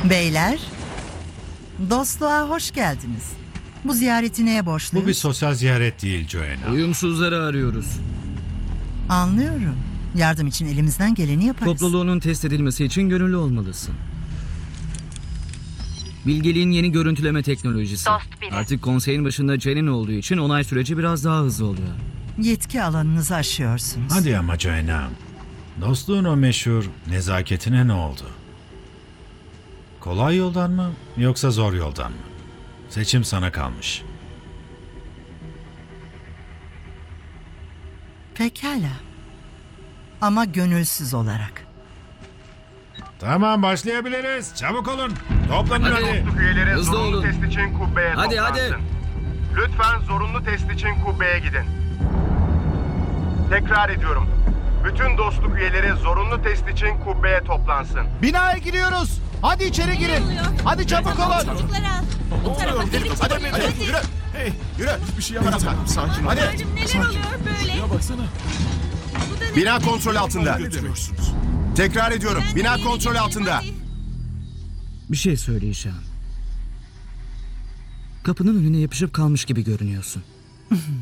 Beyler, dostluğa hoş geldiniz. Bu ziyareti neye borçluyuz? Bu bir sosyal ziyaret değil Joanna. Uyumsuzları arıyoruz. Anlıyorum. Yardım için elimizden geleni yaparız. Topluluğunun test edilmesi için gönüllü olmalısın. Bilgeliğin yeni görüntüleme teknolojisi. Dost biri. Artık konseyin başında Cenin olduğu için onay süreci biraz daha hızlı oluyor. Yetki alanınızı aşıyorsunuz. Hadi ama Joanna. Dostluğun o meşhur nezaketine ne oldu? Kolay yoldan mı yoksa zor yoldan mı? Seçim sana kalmış. Pekala. Ama gönülsüz olarak. Tamam başlayabiliriz. Çabuk olun. Toplanın Hadi. hadi. Dostluk üyeleri Hızlı zorunlu olun. test için kubbeye Hadi, toplansın. hadi. Lütfen zorunlu test için kubbeye gidin. Tekrar ediyorum. Bütün dostluk üyeleri zorunlu test için kubbeye toplansın. Binaya giriyoruz. Hadi içeri girin. Hadi çabuk olun. Çocukları al. Bu tarafa girin. Hadi yürü. Hey yürü. Hiçbir şey yapma. Sakin ol. Hadi. Anneciğim, neler oluyor böyle? Ya baksana. Bu da ne? Bina kontrol altında. Götürüyorsunuz. Tekrar ediyorum. Ben de Bina yeni kontrol geldim, altında. hadi. Bir şey söyleyeceğim. Kapının önüne yapışıp kalmış gibi görünüyorsun.